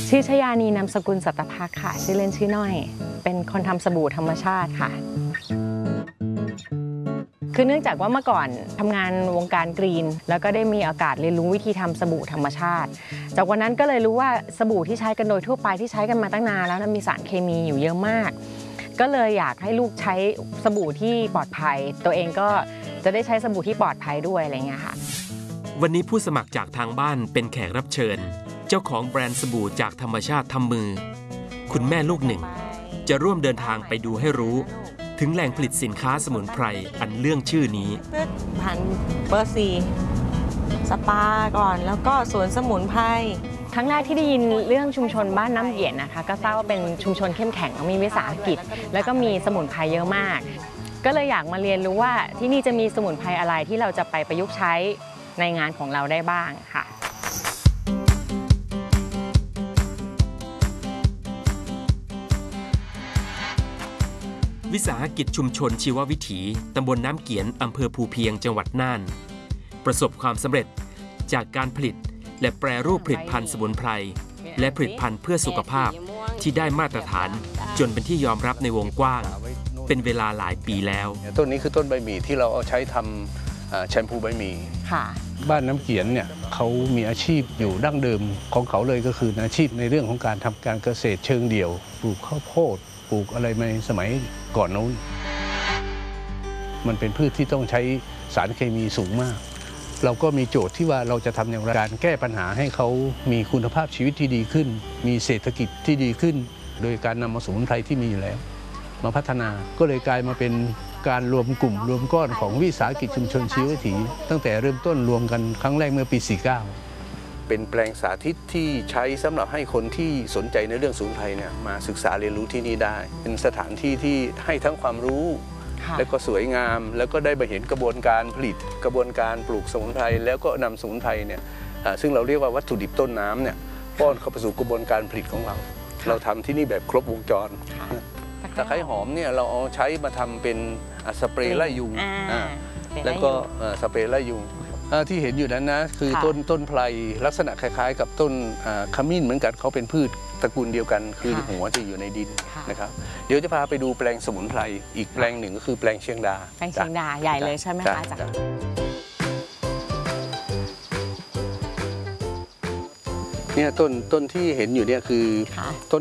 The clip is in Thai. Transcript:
ชื่อชยานีนามสกุลสัตภักค่ะชื่อเล่นชื่อน้อยเป็นคนทำสบู่ธรรมชาติค่ะคือเนื่องจากว่าเมื่อก่อนทำงานวงการกรีนแล้วก็ได้มีโอกาสเรียนรู้วิธีทำสบู่ธรรมชาติจากวันนั้นก็เลยรู้ว่าสบู่ที่ใช้กันโดยทั่วไปที่ใช้กันมาตั้งนานแล้วมีสารเคมีอยู่เยอะมากก็เลยอยากให้ลูกใช้สบู่ที่ปลอดภัยตัวเองก็จะได้ใช้สบู่ที่ปลอดภัยด้วยอะไรเงี้ยค่ะวันนี้ผู้สมัครจากทางบ้านเป็นแขกรับเชิญเจ้าของแบรนด์สบู่จากธรรมชาติทำมือคุณแม่ลูกหนึ่งจะร่วมเดินทางไปดูให้รู้ถึงแหล่งผลิตสินค้าสมุนไพรอันเรื่องชื่อนี้ผ่านเบอร์ซีสปาก่อนแล้วก็สวนสมุนไพรครั้งแรกที่ได้ยินเรื่องชุมชนบ้านน้ำเหยียนนะคะก็ทราบว่าเป็นชุมชนเข้มแข็งมีวิสาหกิจแล้วก็มีสมุนไพรเยอะมากก็เลยอยากมาเรียนรู้ว่าที่นี่จะมีสมุนไพรอะไรที่เราจะไปประยุกต์ใช้ในงานของเราได้บ้างค่ะวิสาหกิจชุมชนชีววิถีตำบลน้ำเกียนอำเภอภูเพียงจังหวัดน่านประสบความสำเร็จจากการผลิตและแปรรูปผลิตภัณฑ์สมุนไพรและผลิตภัณฑ์เพื่อสุขภาพที่ได้มาตรฐานจนเป็นที่ยอมรับในวงกว้างเป็นเวลาหลายปีแล้วต้นนี้คือต้นใบหมี่ที่เราเอาใช้ทำแชมพูใบหมี่บ้านน้ำเกียนเนี่ยเขามีอาชีพอยู่ดั้งเดิมของเขาเลยก็คืออาชีพในเรื่องของการทำการเกษตรเชิงเดี่ยวปลูกข้าวโพดปลูกอะไรในสมัยก่อนนู้นมันเป็นพืชที่ต้องใช้สารเคมีสูงมากเราก็มีโจทย์ที่ว่าเราจะทำอย่างไรการแก้ปัญหาให้เขามีคุณภาพชีวิตที่ดีขึ้นมีเศรษฐกิจที่ดีขึ้นโดยการนำสมุนไพรที่มีอยู่แล้วมาพัฒนาก็เลยกลายมาเป็นการรวมกลุ่มรวมก้อนของวิสาหกิจชุมชนชีววิถีตั้งแต่เริ่มต้นรวมกันครั้งแรกเมื่อปี 49เป็นแปลงสาธิตที่ใช้สำหรับให้คนที่สนใจในเรื่องสมุนไพรเนี่ยมาศึกษาเรียนรู้ที่นี่ได้เป็นสถานที่ที่ให้ทั้งความรู้และก็สวยงามแล้วก็ได้ไปเห็นกระบวนการผลิตกระบวนการปลูกสมุนไพรแล้วก็นำสมุนไพรเนี่ยซึ่งเราเรียกว่าวัตถุดิบต้นน้ำเนี่ยป้อนเข้าไปสู่กระบวนการผลิตของเราทำที่นี่แบบครบวงจรตะไคร้หอมเนี่ยเราเอาใช้มาทำเป็นสเปรย์ไล่ยุงแล้วก็สเปรย์ไล่ยุงที่เห็นอยู่นั้นนะคือต้นไพรลักษณะคล้ายๆกับต้นขมิ้นเหมือนกันเขาเป็นพืชตระกูลเดียวกันคือหัวจะอยู่ในดินนะครับเดี๋ยวจะพาไปดูแปลงสมุนไพรอีกแปลงหนึ่งก็คือแปลงเชียงดาใหญ่เลยใช่ไหมคะอาจารย์เนี่ยต้นที่เห็นอยู่เนี่ยคือต้น